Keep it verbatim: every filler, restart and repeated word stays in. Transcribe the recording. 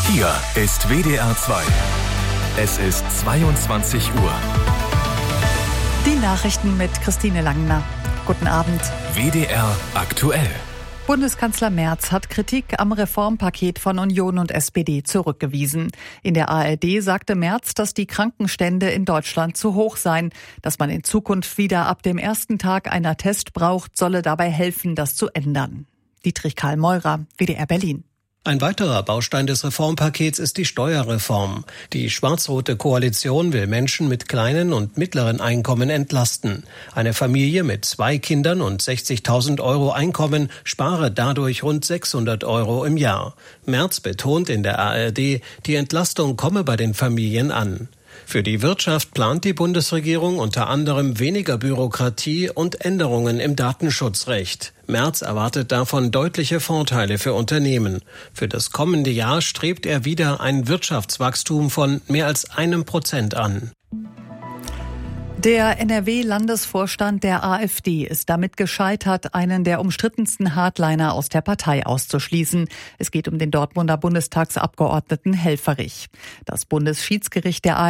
Hier ist W D R zwei. Es ist zweiundzwanzig Uhr. Die Nachrichten mit Christine Langner. Guten Abend. W D R aktuell. Bundeskanzler Merz hat Kritik am Reformpaket von Union und S P D zurückgewiesen. In der A R D sagte Merz, dass die Krankenstände in Deutschland zu hoch seien. Dass man in Zukunft wieder ab dem ersten Tag einer Test braucht, solle dabei helfen, das zu ändern. Dietrich Karl Meurer, W D R Berlin. Ein weiterer Baustein des Reformpakets ist die Steuerreform. Die schwarz-rote Koalition will Menschen mit kleinen und mittleren Einkommen entlasten. Eine Familie mit zwei Kindern und sechzigtausend Euro Einkommen spare dadurch rund sechshundert Euro im Jahr. Merz betont in der A R D, die Entlastung komme bei den Familien an. Für die Wirtschaft plant die Bundesregierung unter anderem weniger Bürokratie und Änderungen im Datenschutzrecht. Merz erwartet davon deutliche Vorteile für Unternehmen. Für das kommende Jahr strebt er wieder ein Wirtschaftswachstum von mehr als einem Prozent an. Der N R W-Landesvorstand der AfD ist damit gescheitert, einen der umstrittensten Hardliner aus der Partei auszuschließen. Es geht um den Dortmunder Bundestagsabgeordneten Helfferich. Das Bundesschiedsgericht der